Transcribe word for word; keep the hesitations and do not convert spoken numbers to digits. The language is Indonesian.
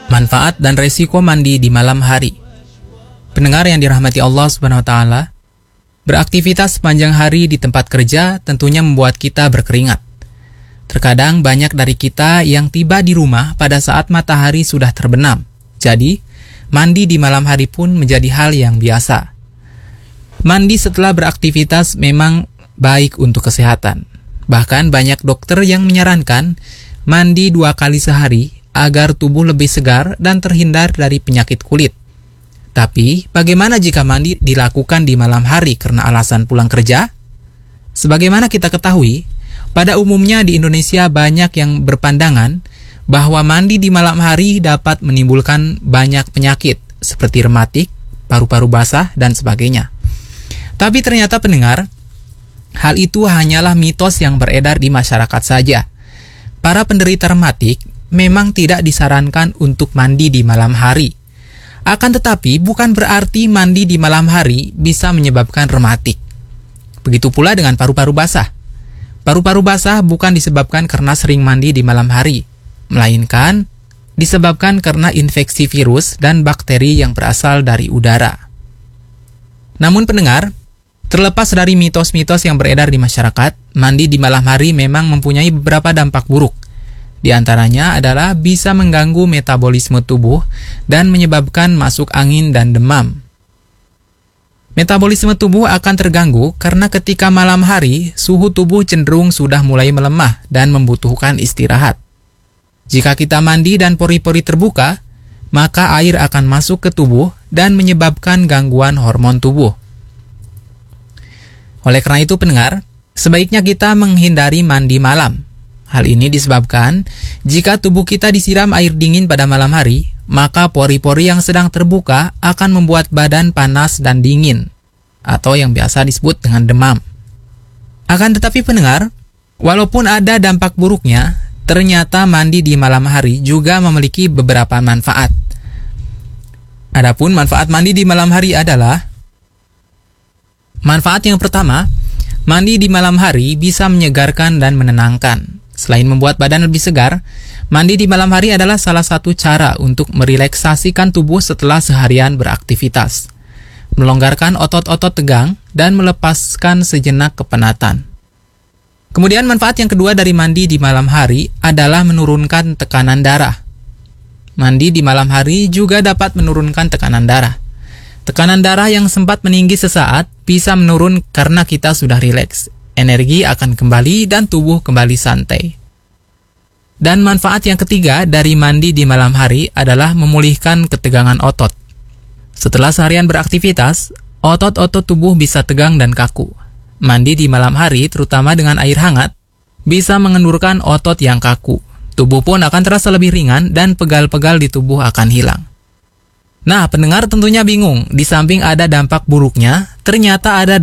Manfaat dan resiko mandi di malam hari. Pendengar yang dirahmati Allah Subhanahu wa taala, beraktivitas sepanjang hari di tempat kerja tentunya membuat kita berkeringat. Terkadang banyak dari kita yang tiba di rumah pada saat matahari sudah terbenam. Jadi, mandi di malam hari pun menjadi hal yang biasa. Mandi setelah beraktivitas memang baik untuk kesehatan. Bahkan banyak dokter yang menyarankan mandi dua kali sehari agar tubuh lebih segar dan terhindar dari penyakit kulit. Tapi, bagaimana jika mandi dilakukan di malam hari karena alasan pulang kerja? Sebagaimana kita ketahui, pada umumnya di Indonesia banyak yang berpandangan bahwa mandi di malam hari dapat menimbulkan banyak penyakit seperti rematik, paru-paru basah, dan sebagainya. Tapi ternyata pendengar, hal itu hanyalah mitos yang beredar di masyarakat saja. Para penderita rematik memang tidak disarankan untuk mandi di malam hari. Akan tetapi, bukan berarti mandi di malam hari bisa menyebabkan rematik. Begitu pula dengan paru-paru basah. Paru-paru basah bukan disebabkan karena sering mandi di malam hari, melainkan disebabkan karena infeksi virus dan bakteri yang berasal dari udara. Namun pendengar, terlepas dari mitos-mitos yang beredar di masyarakat, mandi di malam hari memang mempunyai beberapa dampak buruk. Di antaranya adalah bisa mengganggu metabolisme tubuh dan menyebabkan masuk angin dan demam. Metabolisme tubuh akan terganggu karena ketika malam hari, suhu tubuh cenderung sudah mulai melemah dan membutuhkan istirahat. Jika kita mandi dan pori-pori terbuka, maka air akan masuk ke tubuh dan menyebabkan gangguan hormon tubuh. Oleh karena itu pendengar, sebaiknya kita menghindari mandi malam. Hal ini disebabkan jika tubuh kita disiram air dingin pada malam hari, maka pori-pori yang sedang terbuka akan membuat badan panas dan dingin, atau yang biasa disebut dengan demam. Akan tetapi pendengar, walaupun ada dampak buruknya, ternyata mandi di malam hari juga memiliki beberapa manfaat. Adapun manfaat mandi di malam hari adalah: manfaat yang pertama, mandi di malam hari bisa menyegarkan dan menenangkan. Selain membuat badan lebih segar, mandi di malam hari adalah salah satu cara untuk merelaksasikan tubuh setelah seharian beraktivitas, melonggarkan otot-otot tegang, dan melepaskan sejenak kepenatan. Kemudian manfaat yang kedua dari mandi di malam hari adalah menurunkan tekanan darah. Mandi di malam hari juga dapat menurunkan tekanan darah. Tekanan darah yang sempat meninggi sesaat bisa menurun karena kita sudah rileks. Energi akan kembali dan tubuh kembali santai. Dan manfaat yang ketiga dari mandi di malam hari adalah memulihkan ketegangan otot. Setelah seharian beraktivitas, otot-otot tubuh bisa tegang dan kaku. Mandi di malam hari, terutama dengan air hangat, bisa mengendurkan otot yang kaku. Tubuh pun akan terasa lebih ringan dan pegal-pegal di tubuh akan hilang. Nah, pendengar tentunya bingung, di samping ada dampak buruknya, ternyata ada